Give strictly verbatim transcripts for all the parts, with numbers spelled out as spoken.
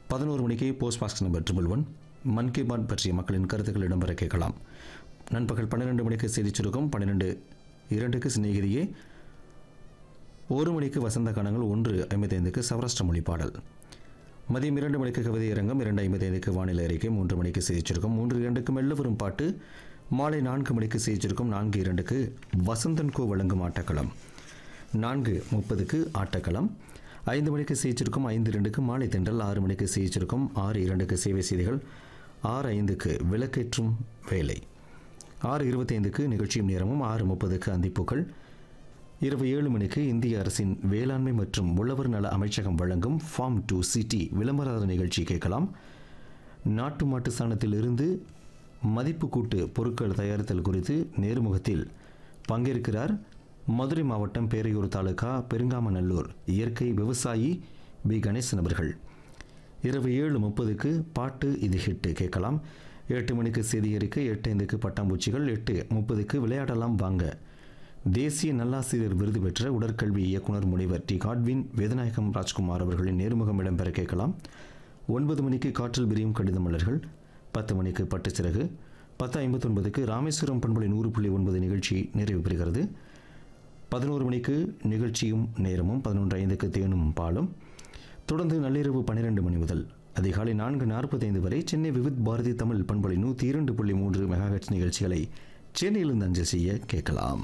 பதினோரு மணிக்கு post box number triple one மன் கி பாத் பற்றிய மக்களின் கருத்துக்கள் இடம்பெற கேட்கலாம். நண்பகல் பன்னிரெண்டு மணிக்கு செய்தி சுருக்கம், பன்னிரெண்டு இரண்டுக்கு சிநேகிதியே, ஒரு மணிக்கு வசந்த கானங்கள், ஒன்று ஐம்பத்தைந்துக்கு சௌராஷ்டிர மொழி பாடல். மதியம் இரண்டு மணிக்கு கவிதை அரங்கம், இரண்டு ஐம்பத்தைந்துக்கு வானிலை அறிக்கை, மூன்று மணிக்கு செய்தி சுருக்கம், மூன்று இரண்டுக்கு மெல்ல வரும் பாட்டு, மாலை நான்கு மணிக்கு செய்தி சுருக்கம், நான்கு இரண்டுக்கு வசந்தன் கோ வழங்கும் ஆட்டக்களம், நான்கு முப்பதுக்கு ஆட்டக்களம், ஐந்து மணிக்கு செய்தி சுருக்கம், ஐந்து இரண்டுக்கு மாலை தென்றல், ஆறு மணிக்கு செய்தி சுருக்கம், ஆறு இரண்டுக்கு சேவை செய்திகள், ஆறு ஐந்துக்கு விளக்கேற்றும் வேலை, ஆறு இருபத்தைந்துக்கு நிகழ்ச்சியும் நேரமும், ஆறு முப்பதுக்கு அந்திப்பூக்கள், இரவு ஏழு மணிக்கு இந்திய அரசின் வேளாண்மை மற்றும் உழவர் நல அமைச்சகம் வழங்கும் ஃபார்ம் டு சிட்டி விளம்பர நிகழ்ச்சி கேட்கலாம். நாட்டு மாட்டு சாணத்திலிருந்து மதிப்பு கூட்டு பொருட்கள் தயாரித்தல் குறித்து நேர்முகத்தில் பங்கேற்கிறார் மதுரை மாவட்டம் பேரையூர் தாலுகா பெருங்காமநல்லூர் இயற்கை விவசாயி பி கணேசன் அவர்கள். இரவு ஏழு முப்பதுக்கு பாட்டு இது ஹிட்டு கேட்கலாம். எட்டு மணிக்கு செய்தி அறிக்கை, எட்டு ஐந்துக்கு பட்டாம்பூச்சிகள், எட்டு முப்பதுக்கு விளையாடலாம் வாங்க. தேசிய நல்லாசிரியர் விருது பெற்ற உடற்கல்வி இயக்குனர் முனைவர் டி காட்வின் வேதநாயகம் ராஜ்குமார் அவர்களின் நேர்முகம் இடம்பெற கேட்கலாம். ஒன்பது மணிக்கு காற்றில் விரியும் கடித மலர்கள், பத்து மணிக்கு பட்டுச்சிறகு, பத்து ஐம்பத்தி ஒன்பதுக்கு ராமேஸ்வரம் பண்பலை நூறு புள்ளி ஒன்பது நிகழ்ச்சி நிறைவு பெறுகிறது. பதினோரு மணிக்கு நிகழ்ச்சியும் நேரமும், பதினொன்று ஐந்துக்கு தேனும் பாலும். தொடர்ந்து நள்ளிரவு பன்னிரெண்டு மணி முதல் அதிகாலை நான்கு நாற்பத்தைந்து வரை சென்னை விவித் பாரதி தமிழ் பண்பலை நூற்றி இரண்டு புள்ளி மூன்று மெகாஹெட்ஸ் நிகழ்ச்சிகளை சென்னையிலிருந்து அஞ்சல் செய்ய கேட்கலாம்.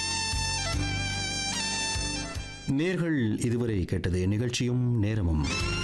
நேர்கள் இதுவரை கேட்டது நிகழ்ச்சியும் நேரமும்.